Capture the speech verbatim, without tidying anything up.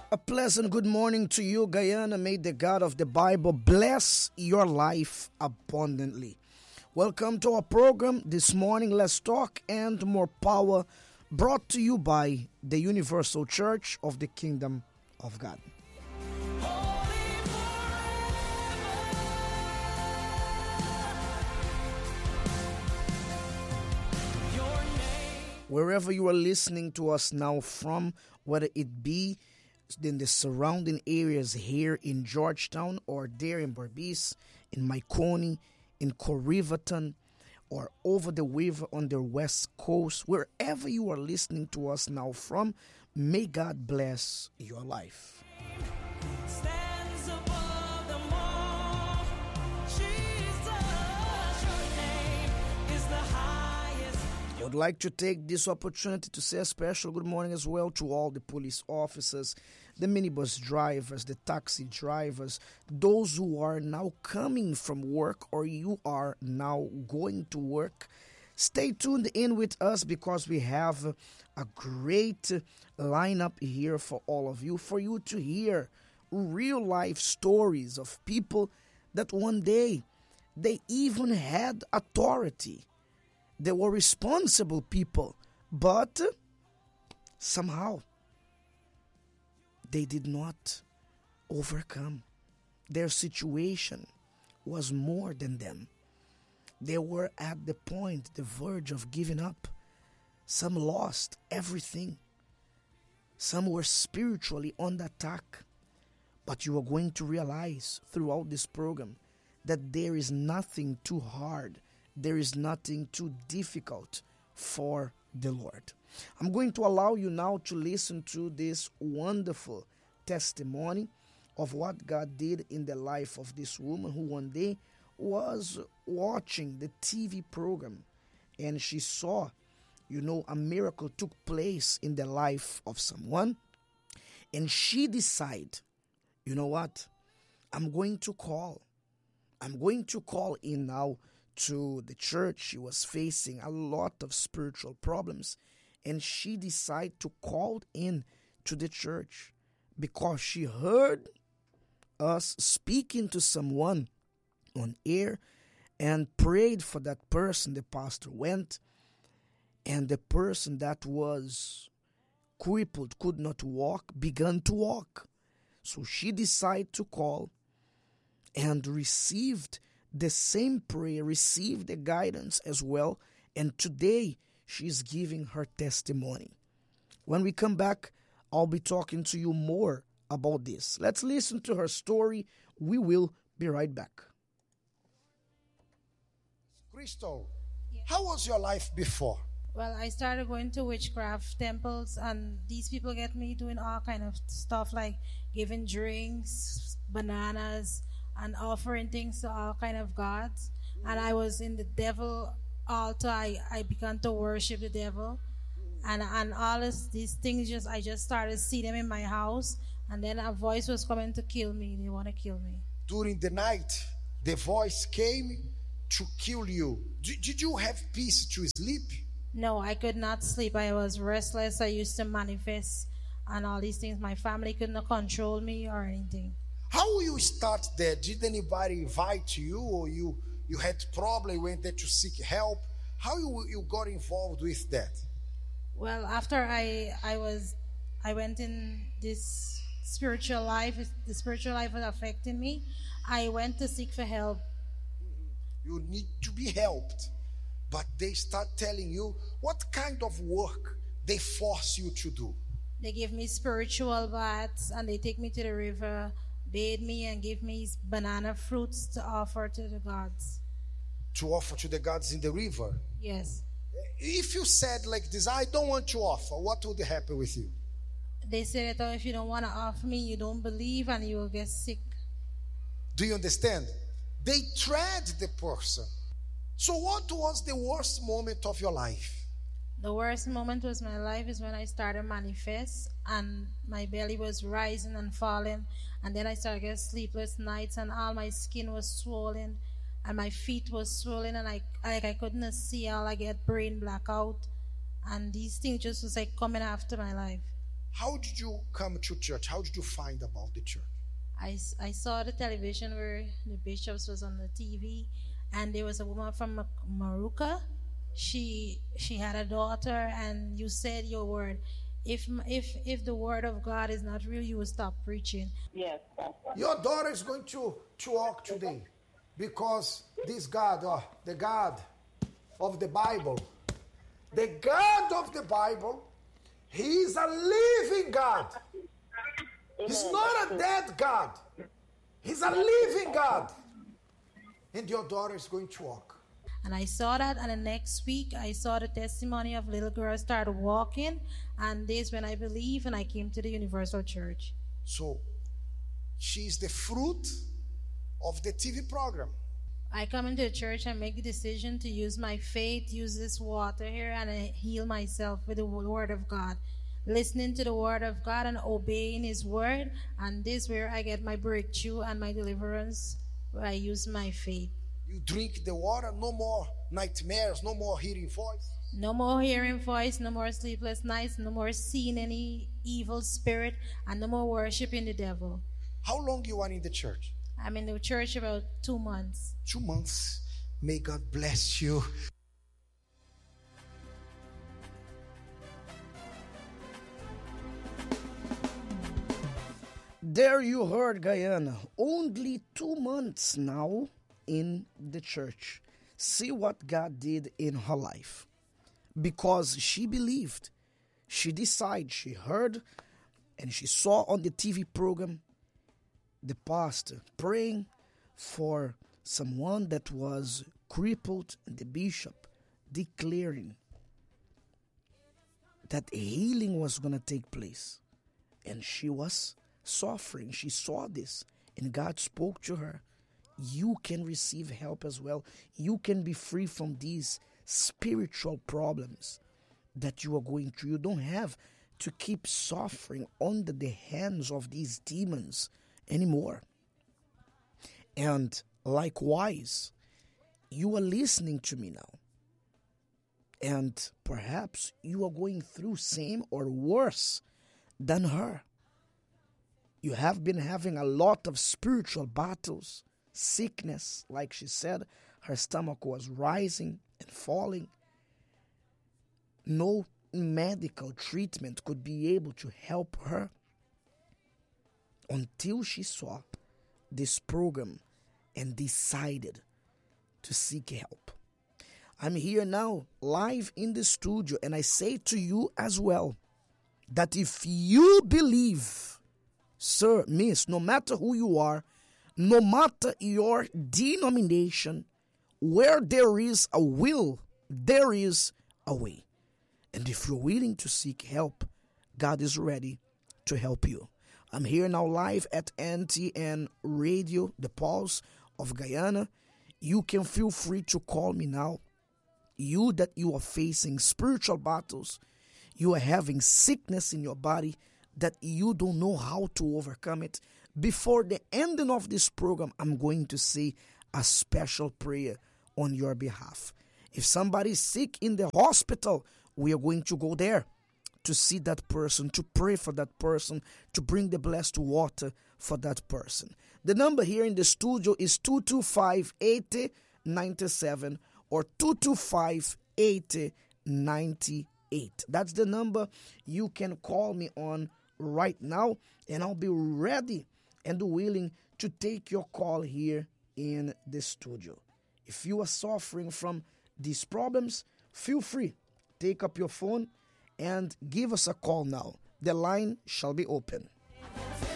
A pleasant good morning to you, Guyana. May the God of the Bible bless your life abundantly. Welcome to our program this morning, Let's Talk and More Power, brought to you by the Universal Church of the Kingdom of God. Wherever you are listening to us now from, whether it be in the surrounding areas here in Georgetown or there in Berbice, in Maikoni, in Corriverton, or over the river on the west coast, wherever you are listening to us now from, may God bless your life. I would like to take this opportunity to say a special good morning as well to all the police officers, the minibus drivers, the taxi drivers, those who are now coming from work or you are now going to work. Stay tuned in with us because we have a great lineup here for all of you, for you to hear real life stories of people that one day they even had authority. They were responsible people, but somehow they did not overcome. Their situation was more than them. They were at the point, the verge of giving up. Some lost everything. Some were spiritually on the attack. But you are going to realize throughout this program that there is nothing too hard. There is nothing too difficult for the Lord. I'm going to allow you now to listen to this wonderful testimony of what God did in the life of this woman who one day was watching the T V program and she saw, you know, a miracle took place in the life of someone, and she decided, you know what, I'm going to call. I'm going to call in now to the church. She was facing a lot of spiritual problems, and she decided to call in to the church because she heard us speaking to someone on air and prayed for that person. The pastor went, and the person that was crippled, could not walk, began to walk. So she decided to call and received the same prayer, received the guidance as well, and today she's giving her testimony. When we come back, I'll be talking to you more about this. Let's listen to her story. We will be right back. Crystal, how was your life before? Well, I started going to witchcraft temples, and these people get me doing all kind of stuff like giving drinks, bananas, and offering things to all kind of gods. And I was in the devil altar. I, I began to worship the devil. And and all this, these things, just I just started to see them in my house. And then a voice was coming to kill me. They want to kill me. During the night, the voice came to kill you. Did, did you have peace to sleep? No, I could not sleep. I was restless. I used to manifest and all these things. My family couldn't control me or anything. How you start there? Did anybody invite you, or you you had problem, you went there to seek help? How you you got involved with that? Well, after I I was I went in this spiritual life, the spiritual life was affecting me. I went to seek for help. You need to be helped, but they start telling you what kind of work they force you to do. They give me spiritual baths, and they take me to the river, bathe me, and give me banana fruits to offer to the gods. To offer to the gods in the river? Yes. If you said like this, I don't want to offer, what would happen with you? They said that if you don't want to offer me, you don't believe, and you will get sick. Do you understand? They tried the person. So what was the worst moment of your life? The worst moment was my life is when I started manifest, and my belly was rising and falling, and then I started getting sleepless nights, and all my skin was swollen, and my feet was swollen, and I like I couldn't see. All I get brain blackout, and these things just was like coming after my life. How did you come to church? How did you find about the church? I, s- I saw the television where the bishops was on the T V, and there was a woman from Ma- Maruka. She she had a daughter, and you said your word. If m- if if the word of God is not real, you will stop preaching. Yes, that's right. Your daughter is going to, to walk today because this God, uh, the God of the Bible, the God of the Bible, He is a living God. He's not a dead God. He's a living God. And your daughter is going to walk. And I saw that, and the next week I saw the testimony of little girls started walking, and this when I believe, and I came to the Universal Church. So, she's the fruit of the T V program. I come into the church and make the decision to use my faith, use this water here, and I heal myself with the word of God. Listening to the word of God and obeying His word, and this is where I get my breakthrough and my deliverance, where I use my faith. You drink the water, no more nightmares, no more hearing voice. No more hearing voice, no more sleepless nights, no more seeing any evil spirit, and no more worshiping the devil. How long you are in the church? I'm in the church about two months. Two months. May God bless you. There you heard Guyana. Only two months now in the church. See what God did in her life. Because she believed, she decided, she heard, and she saw on the T V program the pastor praying for someone that was crippled, and the bishop declaring that healing was going to take place. And she was suffering. She saw this, and God spoke to her. You can receive help as well. You can be free from these spiritual problems that you are going through. You don't have to keep suffering under the hands of these demons anymore. And likewise, you are listening to me now, and perhaps you are going through same or worse than her. You have been having a lot of spiritual battles, sickness, like she said, her stomach was rising and falling. No medical treatment could be able to help her until she saw this program and decided to seek help. I'm here now, live in the studio, and I say to you as well, that if you believe, sir, miss, no matter who you are, no matter your denomination, where there is a will, there is a way. And if you're willing to seek help, God is ready to help you. I'm here now live at N T N Radio, the Pulse of Guyana. You can feel free to call me now. You that you are facing spiritual battles, you are having sickness in your body that you don't know how to overcome it. Before the ending of this program, I'm going to say a special prayer on your behalf. If somebody is sick in the hospital, we are going to go there to see that person, to pray for that person, to bring the blessed water for that person. The number here in the studio is two two five, eight zero nine seven or two two five, eight zero nine eight. That's the number you can call me on right now, and I'll be ready and willing to take your call here in the studio. If you are suffering from these problems, feel free. Take up your phone and give us a call now. The line shall be open.